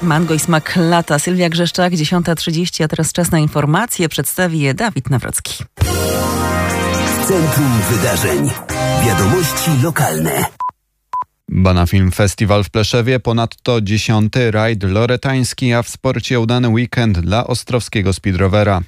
Mango i smak lata. Sylwia Grzeszczak, 10:30, a teraz czas na informacje. Przedstawi je Dawid Nawrocki. Centrum Wydarzeń. Wiadomości lokalne. Bana Film Festival w Pleszewie, ponadto 10. rajd loretański, a w sporcie udany weekend dla ostrowskiego speedrovera.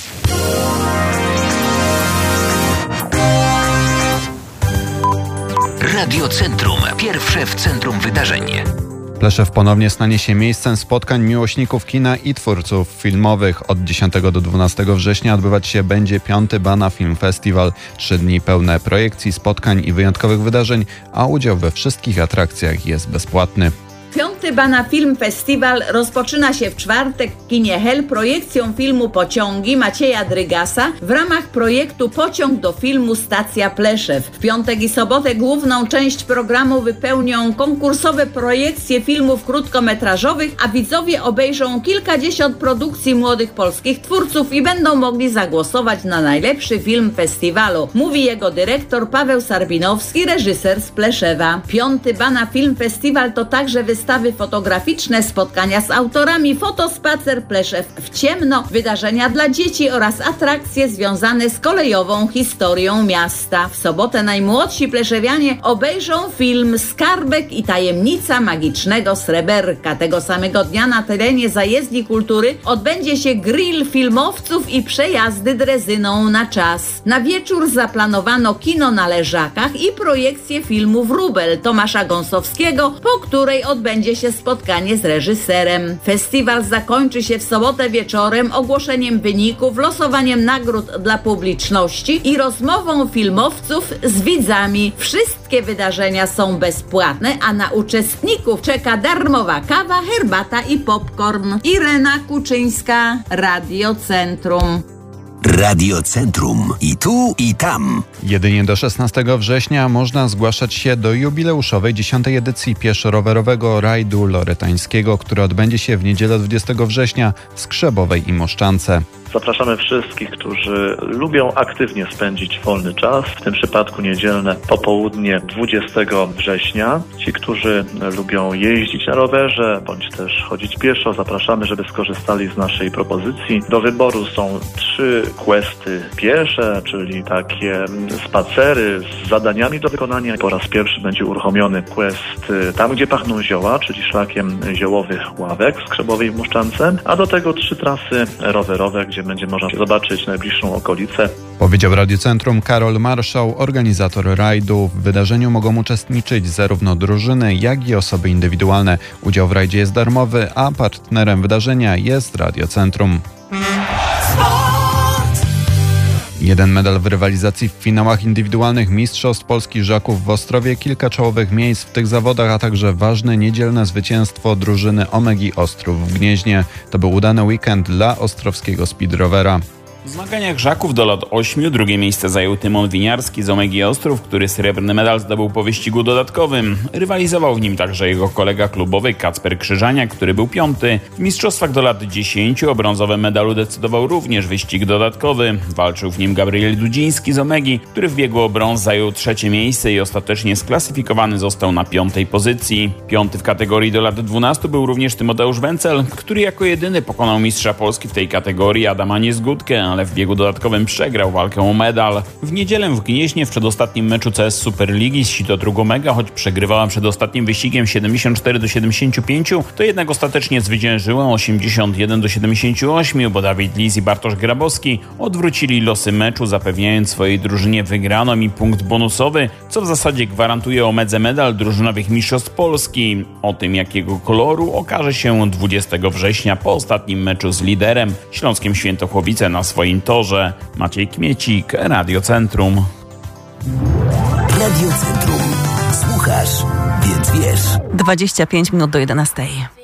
Radio Centrum. Pierwsze w centrum wydarzeń. Pleszew ponownie stanie się miejscem spotkań miłośników kina i twórców filmowych. Od 10 do 12 września odbywać się będzie 5. Bana Film Festival. 3 dni pełne projekcji, spotkań i wyjątkowych wydarzeń, a udział we wszystkich atrakcjach jest bezpłatny. 5. Bana Film Festival rozpoczyna się w czwartek w kinie Hel projekcją filmu Pociągi Macieja Drygasa w ramach projektu Pociąg do filmu Stacja Pleszew. W piątek i sobotę główną część programu wypełnią konkursowe projekcje filmów krótkometrażowych, a widzowie obejrzą kilkadziesiąt produkcji młodych polskich twórców i będą mogli zagłosować na najlepszy film festiwalu, mówi jego dyrektor Paweł Sarbinowski, reżyser z Pleszewa. 5. Bana Film Festival to także wystawy fotograficzne, spotkania z autorami, fotospacer Pleszew w ciemno, wydarzenia dla dzieci oraz atrakcje związane z kolejową historią miasta. W sobotę najmłodsi pleszewianie obejrzą film Skarbek i tajemnica magicznego sreberka. Tego samego dnia na terenie zajezdni kultury odbędzie się grill filmowców i przejazdy drezyną na czas. Na wieczór zaplanowano kino na Leżakach i projekcję filmu Wróbel Tomasza Gąsowskiego, po której odbędzie się spotkanie z reżyserem. Festiwal zakończy się w sobotę wieczorem ogłoszeniem wyników, losowaniem nagród dla publiczności i rozmową filmowców z widzami. Wszystkie wydarzenia są bezpłatne, a na uczestników czeka darmowa kawa, herbata i popcorn. Irena Kuczyńska, Radio Centrum. Radio Centrum. I tu, i tam. Jedynie do 16 września można zgłaszać się do jubileuszowej 10. edycji pieszo-rowerowego rajdu loretańskiego, który odbędzie się w niedzielę 20 września w Skrzebowej i Moszczance. Zapraszamy wszystkich, którzy lubią aktywnie spędzić wolny czas, w tym przypadku niedzielne popołudnie 20 września. Ci, którzy lubią jeździć na rowerze, bądź też chodzić pieszo, zapraszamy, żeby skorzystali z naszej propozycji. Do wyboru są 3 questy piesze, czyli takie spacery z zadaniami do wykonania. Po raz pierwszy będzie uruchomiony quest Tam, gdzie pachną zioła, czyli szlakiem ziołowych ławek w Skrzebowej w Moszczance, a do tego 3 trasy rowerowe, gdzie będzie można zobaczyć najbliższą okolicę. Powiedział Radio Centrum Karol Marszał, organizator rajdu. W wydarzeniu mogą uczestniczyć zarówno drużyny, jak i osoby indywidualne. Udział w rajdzie jest darmowy, a partnerem wydarzenia jest Radio Centrum. Jeden medal w rywalizacji w finałach indywidualnych Mistrzostw Polski Żaków w Ostrowie, kilka czołowych miejsc w tych zawodach, a także ważne niedzielne zwycięstwo drużyny Omegi Ostrów w Gnieźnie. To był udany weekend dla ostrowskiego speedrovera. W zmaganiach Żaków do lat 8 drugie miejsce zajął Tymon Winiarski z Omegi Ostrów, który srebrny medal zdobył po wyścigu dodatkowym. Rywalizował w nim także jego kolega klubowy Kacper Krzyżaniak, który był 5. W mistrzostwach do lat 10 o brązowym medalu decydował również wyścig dodatkowy. Walczył w nim Gabriel Dudziński z Omegi, który w biegu o brąz zajął 3. miejsce i ostatecznie sklasyfikowany został na 5. pozycji. 5. w kategorii do lat 12 był również Tymoteusz Wencel, który jako jedyny pokonał mistrza Polski w tej kategorii Adama Niezgódkę, ale w biegu dodatkowym przegrał walkę o medal. W niedzielę w Gnieźnie w przedostatnim meczu CS Superligi z Sito Omega, choć przegrywała przed ostatnim wyścigiem 74-75, to jednak ostatecznie zwyciężyła 81-78, bo Dawid Lis i Bartosz Grabowski odwrócili losy meczu, zapewniając swojej drużynie wygraną i punkt bonusowy, co w zasadzie gwarantuje Omedze medal drużynowych mistrzostw Polski. O tym, jakiego koloru, okaże się 20 września po ostatnim meczu z liderem Śląskiem Świętochłowice na swoim torze. Maciej Kmiecik, Radio Centrum. Radio Centrum. Słuchasz, więc wiesz. 25 minut do 11.